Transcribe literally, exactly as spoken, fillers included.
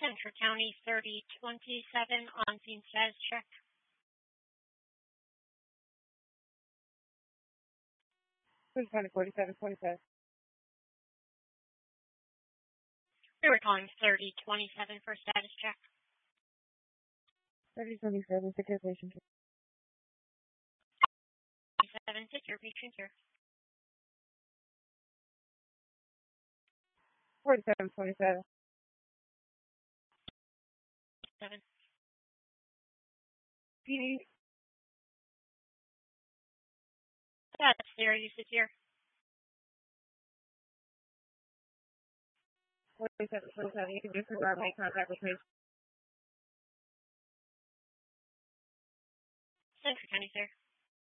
Central County thirty twenty-seven on scene status check. Central County forty-seven twenty-seven. We were calling thirty twenty-seven for status check. thirty twenty-seven, take your patient care. twenty-seven, take your patient care. forty-seven twenty-seven. Seven. P D. That's their usage here. forty-seven twenty-seven, you can disregard my contact with patient. Central County, sir.